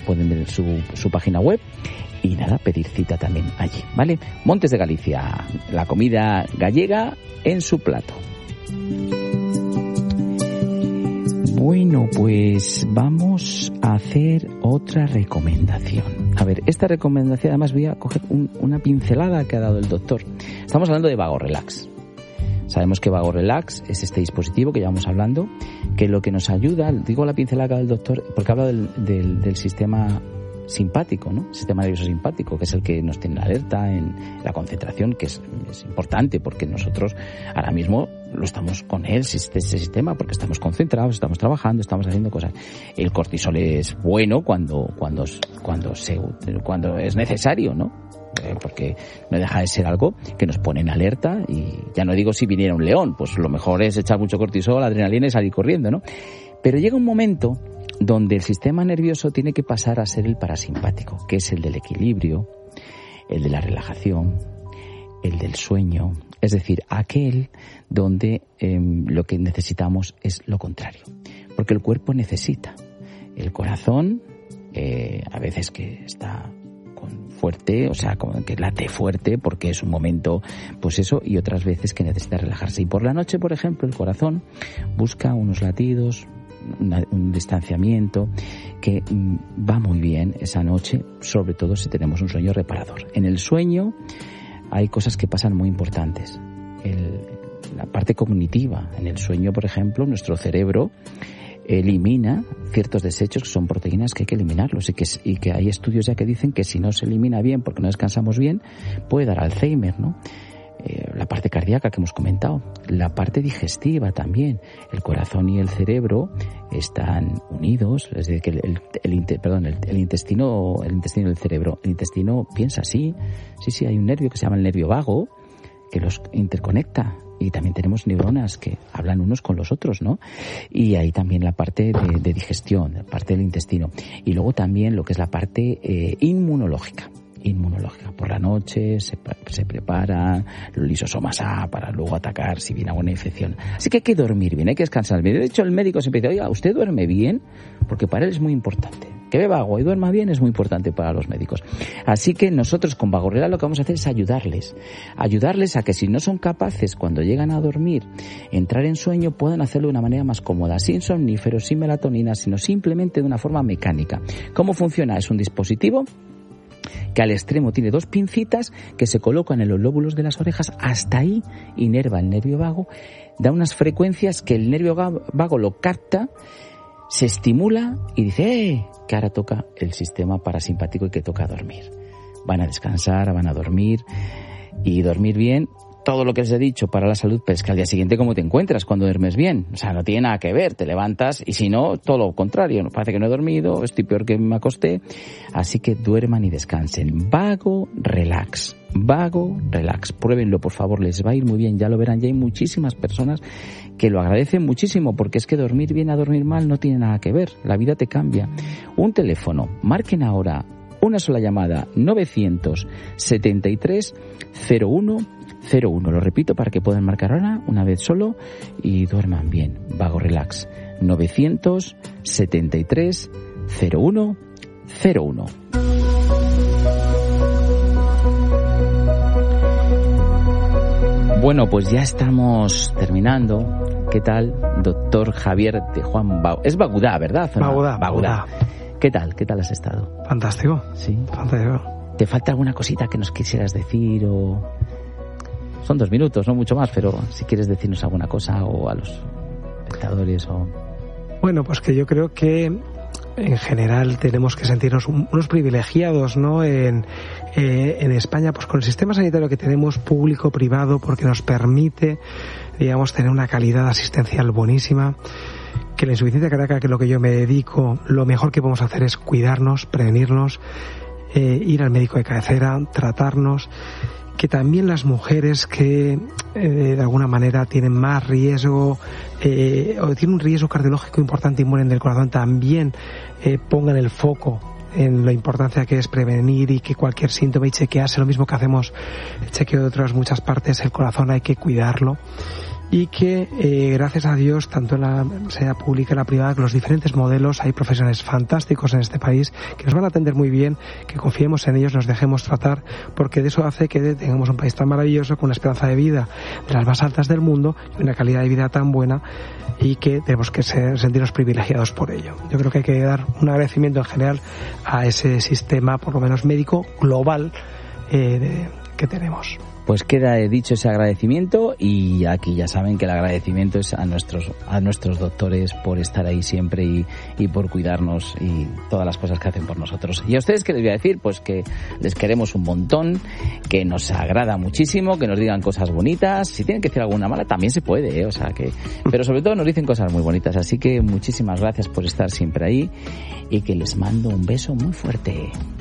pueden ver su página web y nada, pedir cita también allí, ¿vale? Montes de Galicia, la comida gallega en su plato. Bueno, pues vamos a hacer otra recomendación. A ver, esta recomendación, además voy a coger una pincelada que ha dado el doctor. Estamos hablando de Vago Relax. Sabemos que Vago Relax es este dispositivo que llevamos hablando, que lo que nos ayuda, digo la pincelada del doctor, porque habla del sistema simpático, ¿no? Sistema nervioso simpático, que es el que nos tiene alerta en la concentración, que es importante porque nosotros ahora mismo lo estamos con él, este sistema, porque estamos concentrados, estamos trabajando, estamos haciendo cosas. El cortisol es bueno cuando es necesario, ¿no? Porque no deja de ser algo que nos pone en alerta, y ya no digo si viniera un león, pues lo mejor es echar mucho cortisol, adrenalina y salir corriendo, ¿no? Pero llega un momento donde el sistema nervioso tiene que pasar a ser el parasimpático, que es el del equilibrio, el de la relajación, el del sueño, es decir, aquel donde lo que necesitamos es lo contrario, porque el cuerpo necesita. El corazón, a veces que está fuerte, o sea, como que late fuerte porque es un momento, pues eso, y otras veces que necesita relajarse. Y por la noche, por ejemplo, el corazón busca unos latidos, un distanciamiento que va muy bien esa noche, sobre todo si tenemos un sueño reparador. En el sueño hay cosas que pasan muy importantes. La parte cognitiva. En el sueño, por ejemplo, nuestro cerebro elimina ciertos desechos que son proteínas que hay que eliminarlos, y que hay estudios ya que dicen que si no se elimina bien porque no descansamos bien puede dar Alzheimer, ¿no? La parte cardíaca que hemos comentado, la parte digestiva también. El corazón y el cerebro están unidos, es decir, que el intestino del cerebro, el intestino piensa así, sí, hay un nervio que se llama el nervio vago que los interconecta, y también tenemos neuronas que hablan unos con los otros, ¿no? Y ahí también la parte de digestión, la parte del intestino, y luego también lo que es la parte inmunológica. Por la noche se prepara los lisosomas A para luego atacar si viene alguna infección. Así que hay que dormir bien, hay que descansar bien. De hecho, el médico siempre dice, oiga, ¿usted duerme bien? Porque para él es muy importante. Que beba agua y duerma bien es muy importante para los médicos. Así que nosotros con Vago Relax lo que vamos a hacer es ayudarles a que si no son capaces cuando llegan a dormir, entrar en sueño, puedan hacerlo de una manera más cómoda, sin somníferos, sin melatonina, sino simplemente de una forma mecánica. ¿Cómo funciona? Es un dispositivo que al extremo tiene 2 pincitas que se colocan en los lóbulos de las orejas. Hasta ahí inerva el nervio vago, da unas frecuencias que el nervio vago lo capta, se estimula y dice que ahora toca el sistema parasimpático y que toca dormir. Van a descansar, van a dormir, y dormir bien, todo lo que les he dicho para la salud, pero es que al día siguiente ¿cómo te encuentras cuando duermes bien? O sea, no tiene nada que ver, te levantas y si no, todo lo contrario, parece que no he dormido, estoy peor que me acosté. Así que duerman y descansen. Vago Relax, pruébenlo por favor, les va a ir muy bien, ya lo verán, ya hay muchísimas personas que lo agradecen muchísimo, porque es que dormir bien a dormir mal no tiene nada que ver, la vida te cambia. Un teléfono, marquen ahora una sola llamada, 973 0101, lo repito para que puedan marcar ahora una vez solo y duerman bien. Vago Relax, 973 0101. Bueno, pues ya estamos terminando. ¿Qué tal, doctor Javier de Juan Bago? Es Bagudá, ¿verdad? Bagudá. ¿Qué tal has estado? Fantástico. Sí. Fantástico. ¿Te falta alguna cosita que nos quisieras decir o...? Son 2 minutos, no mucho más, pero si quieres decirnos alguna cosa o a los espectadores o... Bueno, pues que yo creo que en general tenemos que sentirnos unos privilegiados, ¿no? En España, pues con el sistema sanitario que tenemos, público, privado, porque nos permite, digamos, tener una calidad asistencial buenísima. Que la insuficiencia cardíaca, que es lo que yo me dedico, lo mejor que podemos hacer es cuidarnos, prevenirnos, ir al médico de cabecera, tratarnos. Que también las mujeres que de alguna manera tienen más riesgo o tienen un riesgo cardiológico importante y mueren del corazón, también pongan el foco en la importancia que es prevenir y que cualquier síntoma y chequearse, lo mismo que hacemos el chequeo de otras muchas partes, el corazón hay que cuidarlo. y que gracias a Dios, tanto en la sanidad pública y la privada, con los diferentes modelos, hay profesionales fantásticos en este país que nos van a atender muy bien, que confiemos en ellos, nos dejemos tratar, porque de eso hace que tengamos un país tan maravilloso, con una esperanza de vida de las más altas del mundo y una calidad de vida tan buena, y que tenemos que sentirnos privilegiados por ello. Yo creo que hay que dar un agradecimiento en general a ese sistema, por lo menos médico, global que tenemos. Pues queda dicho ese agradecimiento, y aquí ya saben que el agradecimiento es a nuestros doctores por estar ahí siempre y por cuidarnos y todas las cosas que hacen por nosotros. Y a ustedes, ¿qué les voy a decir? Pues que les queremos un montón, que nos agrada muchísimo, que nos digan cosas bonitas. Si tienen que decir alguna mala, también se puede, pero sobre todo nos dicen cosas muy bonitas. Así que muchísimas gracias por estar siempre ahí y que les mando un beso muy fuerte.